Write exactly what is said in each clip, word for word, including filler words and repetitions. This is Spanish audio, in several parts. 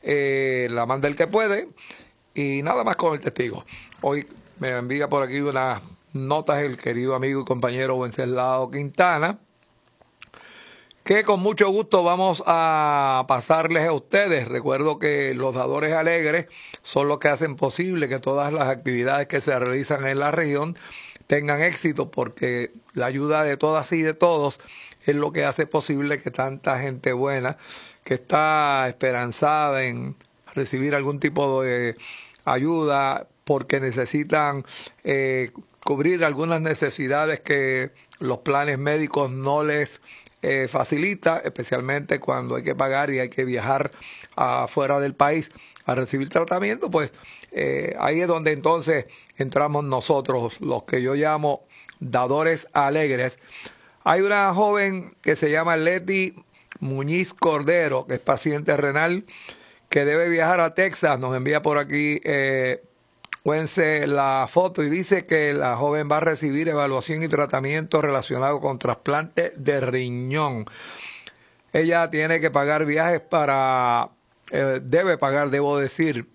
eh, la manda el que puede y nada más con el testigo. Hoy me envía por aquí unas notas el querido amigo y compañero Wenceslao Quintana, que con mucho gusto vamos a pasarles a ustedes. Recuerdo que los dadores alegres son los que hacen posible que todas las actividades que se realizan en la región tengan éxito, porque la ayuda de todas y de todos es lo que hace posible que tanta gente buena que está esperanzada en recibir algún tipo de ayuda porque necesitan eh, cubrir algunas necesidades que los planes médicos no les eh, facilita, especialmente cuando hay que pagar y hay que viajar afuera del país a recibir tratamiento. Pues eh, ahí es donde entonces entramos nosotros, los que yo llamo dadores alegres. Hay una joven que se llama Leti Muñiz Cordero, que es paciente renal, que debe viajar a Texas. Nos envía por aquí eh, Wences la foto y dice que la joven va a recibir evaluación y tratamiento relacionado con trasplante de riñón. Ella tiene que pagar viajes para, eh, debe pagar, debo decir,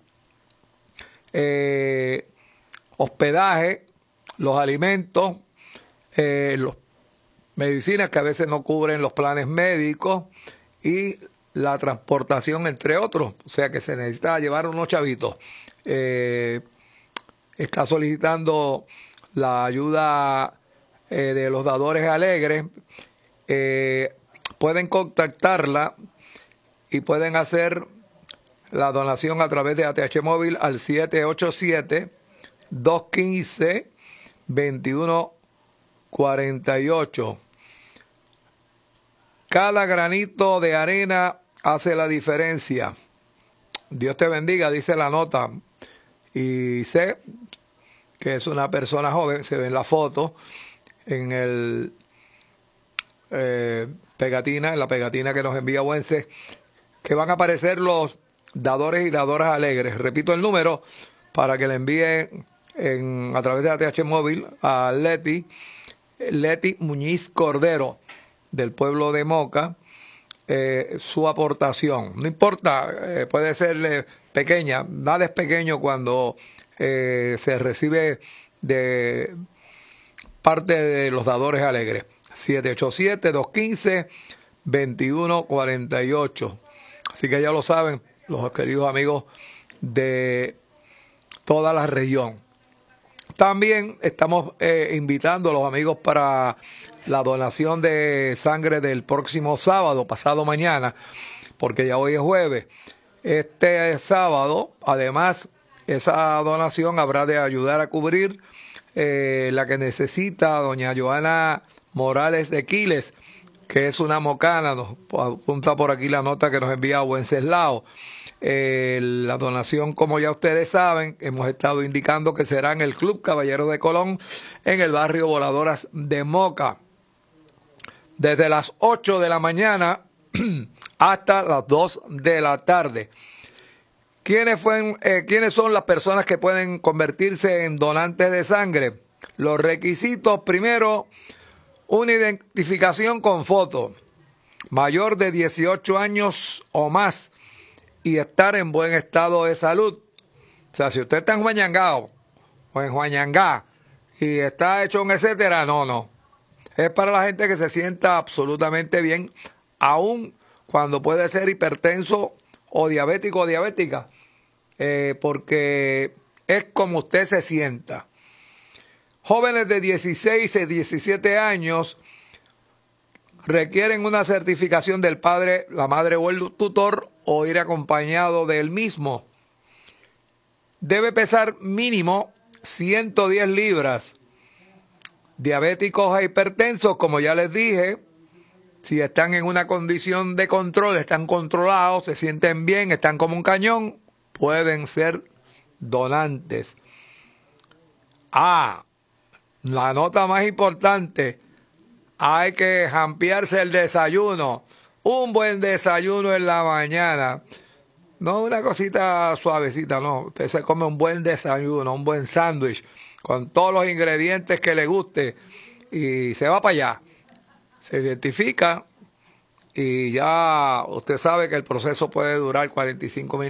eh, hospedaje, los alimentos, eh, los medicinas que a veces no cubren los planes médicos y la transportación, entre otros. O sea que se necesita llevar unos chavitos. Eh, está solicitando la ayuda eh, de los dadores alegres. Eh, pueden contactarla y pueden hacer la donación a través de A T H Móvil al siete ocho siete, dos uno cinco, dos uno cuatro ocho. Cada granito de arena hace la diferencia. Dios te bendiga, dice la nota. Y sé que es una persona joven, se ve en la foto, en el eh, pegatina, en la pegatina que nos envía Wences, que van a aparecer los dadores y dadoras alegres. Repito el número para que le envíen en, a través de A T H Móvil a Leti, Leti Muñiz Cordero, del pueblo de Moca, eh, su aportación. No importa, eh, puede ser eh, pequeña, nada es pequeño cuando eh, se recibe de parte de los dadores alegres. siete ocho siete, dos uno cinco, dos uno cuatro ocho. Así que ya lo saben, los queridos amigos de toda la región. También estamos eh, invitando a los amigos para la donación de sangre del próximo sábado, pasado mañana, porque ya hoy es jueves. Este sábado, además, esa donación habrá de ayudar a cubrir eh, la que necesita doña Joana Morales de Quiles, que es una mocana. Nos apunta por aquí la nota que nos envía Wenceslao. Eh, la donación, como ya ustedes saben, hemos estado indicando que será en el Club Caballero de Colón, en el barrio Voladoras de Moca, desde las ocho de la mañana hasta las dos de la tarde. ¿Quiénes, fueron, eh, ¿Quiénes son las personas que pueden convertirse en donantes de sangre? Los requisitos: primero, una identificación con foto, mayor de dieciocho años o más, y estar en buen estado de salud. O sea, si usted está en Huañangao o en Huañangá y está hecho un etcétera, no, no. Es para la gente que se sienta absolutamente bien, aun cuando puede ser hipertenso o diabético o diabética, eh, porque es como usted se sienta. Jóvenes de dieciséis a diecisiete años requieren una certificación del padre, la madre o el tutor, o ir acompañado del mismo. Debe pesar mínimo ciento diez libras. Diabéticos e hipertensos, como ya les dije, si están en una condición de control, están controlados, se sienten bien, están como un cañón, pueden ser donantes. Ah, la nota más importante: hay que jampearse el desayuno. Un buen desayuno en la mañana. No una cosita suavecita, no. Usted se come un buen desayuno, un buen sándwich, con todos los ingredientes que le guste, y se va para allá. Se identifica y ya usted sabe que el proceso puede durar cuarenta y cinco minutos.